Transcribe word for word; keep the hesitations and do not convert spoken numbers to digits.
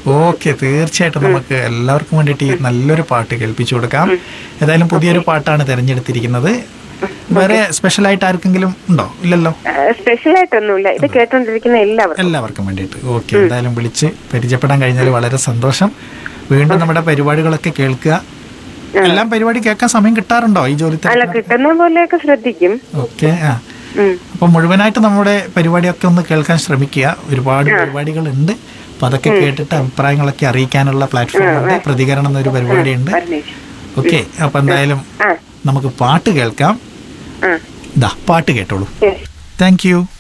Okay, തീർച്ചയായിട്ടും നമുക്ക് എല്ലാവർക്കും വേണ്ടിയിട്ട് ഈ നല്ലൊരു പാട്ട് കേൾപ്പിച്ചു കൊടുക്കാം. ഏതായാലും പുതിയൊരു പാട്ടാണ് തിരഞ്ഞെടുത്തിരിക്കുന്നത്. വേറെ സ്പെഷ്യൽ ആയിട്ട് ആർക്കെങ്കിലും ഉണ്ടോ? ഇല്ലല്ലോ, സ്പെഷ്യൽ ആയിട്ടൊന്നുമില്ല. ഇത് കേട്ടോണ്ടിരിക്കുന്ന എല്ലാവർക്കും എല്ലാവർക്കും വേണ്ടിയിട്ട്. ഓക്കെ, എന്തായാലും വിളിച്ച് പരിചയപ്പെടാൻ കഴിഞ്ഞാൽ വളരെ സന്തോഷം. വീണ്ടും നമ്മുടെ പരിപാടികളൊക്കെ കേൾക്കുക. എല്ലാം പരിപാടി കേൾക്കാൻ സമയം കിട്ടാറുണ്ടോ ഈ ജോലി? അല്ല, കിട്ടുന്ന പോലെയൊക്കെ ശ്രദ്ധിക്കും. ഓക്കെ, ആ അപ്പൊ മുഴുവനായിട്ട് നമ്മുടെ പരിപാടിയൊക്കെ ഒന്ന് കേൾക്കാൻ ശ്രമിക്കുക. ഒരുപാട് പരിപാടികൾ ഉണ്ട്. അപ്പൊ അതൊക്കെ കേട്ടിട്ട് അഭിപ്രായങ്ങളൊക്കെ അറിയിക്കാനുള്ള പ്ലാറ്റ്ഫോം ഉണ്ട്. പ്രതികരണം എന്നൊരു പരിപാടി ഉണ്ട്. ഓക്കെ, അപ്പൊ എന്തായാലും നമുക്ക് പാട്ട് കേൾക്കാം. ഇതാ പാട്ട് കേട്ടോളൂ. Thank you.